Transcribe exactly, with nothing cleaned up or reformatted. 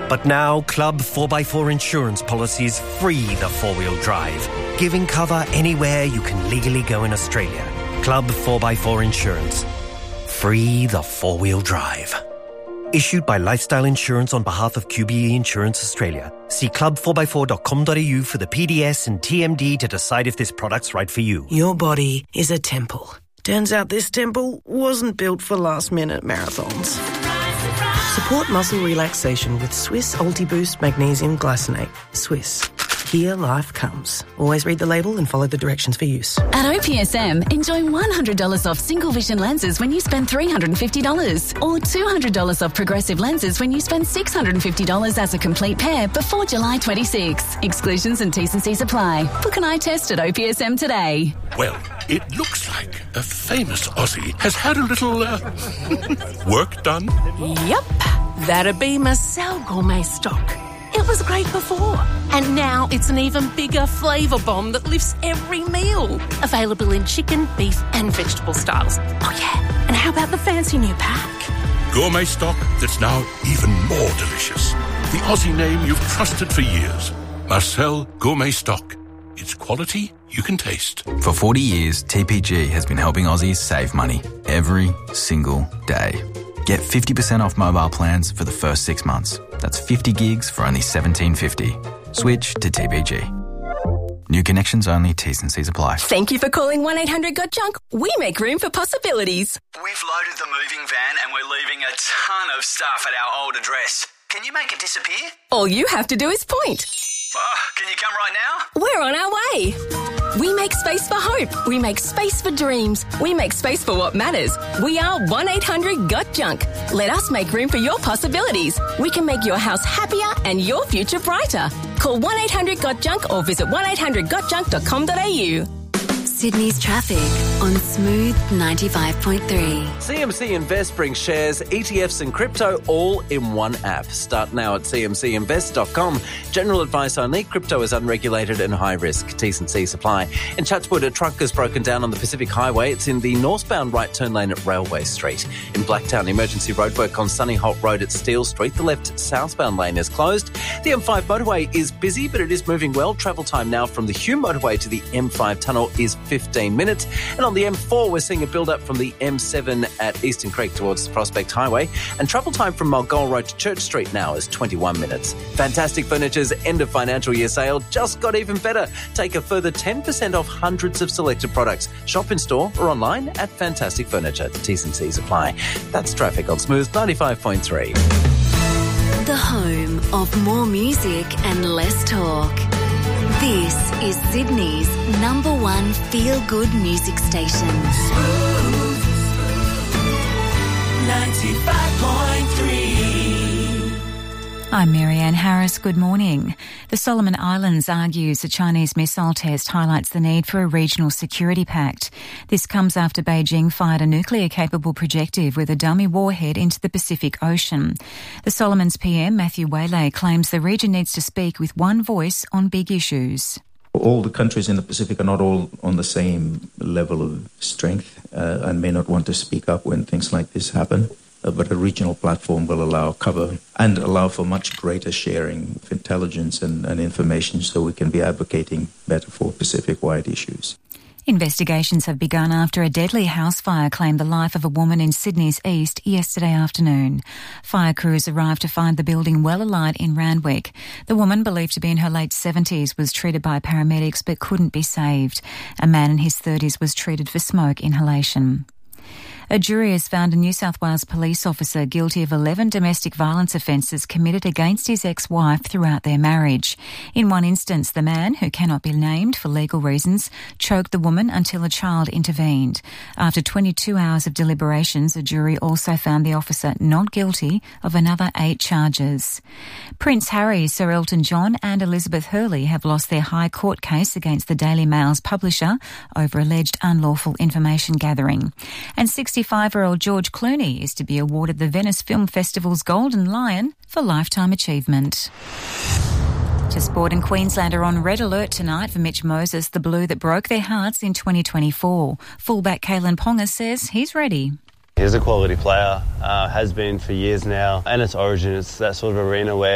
But now, Club four by four Insurance policies free the four-wheel drive, giving cover anywhere you can legally go in Australia. Club four by four Insurance. Free the four-wheel drive. Issued by Lifestyle Insurance on behalf of Q B E Insurance Australia. See club four by four dot com dot a u for the P D S and T M D to decide if this product's right for you. Your body is a temple. Turns out this temple wasn't built for last-minute marathons. Support muscle relaxation with Swiss Ultiboost Magnesium Glycinate. Swiss. Here life comes. Always read the label and follow the directions for use. At O P S M, enjoy one hundred dollars off single vision lenses when you spend three hundred fifty dollars or two hundred dollars off progressive lenses when you spend six hundred fifty dollars as a complete pair before July twenty-sixth. Exclusions and T's and C's apply. Book an eye test at O P S M today. Well, it looks like a famous Aussie has had a little uh, work done. Yep, that'd be Marcel Gourmet Stock. It was great before, and now it's an even bigger flavour bomb that lifts every meal. Available in chicken, beef and vegetable styles. Oh yeah, and how about the fancy new pack? Gourmet stock that's now even more delicious. The Aussie name you've trusted for years. Marcel Gourmet Stock. It's quality you can taste. For forty years, T P G has been helping Aussies save money every single day. Get fifty percent off mobile plans for the first six months. That's fifty gigs for only seventeen fifty. Switch to T P G. New connections only, T's and C's apply. Thank you for calling one eight hundred got junk. We make room for possibilities. We've loaded the moving van and we're leaving a ton of stuff at our old address. Can you make it disappear? All you have to do is point. Oh, can you come right now? We're on our way. We make space for hope. We make space for dreams. We make space for what matters. We are one eight hundred got junk. Let us make room for your possibilities. We can make your house happier and your future brighter. Call one eight hundred got junk or visit one eight hundred got junk dot com dot a u. Sydney's traffic on Smooth ninety-five point three. C M C Invest brings shares, E T Fs and crypto all in one app. Start now at c m c invest dot com. General advice only. Crypto is unregulated and high risk. T's and C's apply. In Chatswood, a truck has broken down on the Pacific Highway. It's in the northbound right turn lane at Railway Street. In Blacktown, emergency roadwork on Sunny Holt Road at Steele Street. The left southbound lane is closed. The M five motorway is busy, but it is moving well. Travel time now from the Hume motorway to the M five tunnel is fifteen minutes. And on the M four, we're seeing a build-up from the M seven at Eastern Creek towards the Prospect Highway. And travel time from Mulgore Road to Church Street now is twenty-one minutes. Fantastic Furniture's end of financial year sale just got even better. Take a further ten percent off hundreds of selected products. Shop in store or online at Fantastic Furniture. T's and C's apply. That's traffic on Smooth ninety-five point three. The home of more music and less talk. This is Sydney's number one feel-good music station. Smooth ninety-five point three. I'm Marianne Harris. Good morning. The Solomon Islands argues a Chinese missile test highlights the need for a regional security pact. This comes after Beijing fired a nuclear-capable projectile with a dummy warhead into the Pacific Ocean. The Solomons P M, Matthew Whaley, claims the region needs to speak with one voice on big issues. All the countries in the Pacific are not all on the same level of strength uh, and may not want to speak up when things like this happen. Uh, but a regional platform will allow cover and allow for much greater sharing of intelligence and, and information so we can be advocating better for Pacific-wide issues. Investigations have begun after a deadly house fire claimed the life of a woman in Sydney's east yesterday afternoon. Fire crews arrived to find the building well alight in Randwick. The woman, believed to be in her late seventies, was treated by paramedics but couldn't be saved. A man in his thirties was treated for smoke inhalation. A jury has found a New South Wales police officer guilty of eleven domestic violence offences committed against his ex-wife throughout their marriage. In one instance, the man, who cannot be named for legal reasons, choked the woman until a child intervened. After twenty-two hours of deliberations, a jury also found the officer not guilty of another eight charges. Prince Harry, Sir Elton John and Elizabeth Hurley have lost their High Court case against the Daily Mail's publisher over alleged unlawful information gathering. And sixty-five-year-old George Clooney is to be awarded the Venice Film Festival's Golden Lion for lifetime achievement. To sport, and Queensland are on red alert tonight for Mitch Moses, the blue that broke their hearts in twenty twenty-four. Fullback Kalen Ponga says he's ready. He's a quality player, uh, has been for years now, and it's Origin. It's that sort of arena where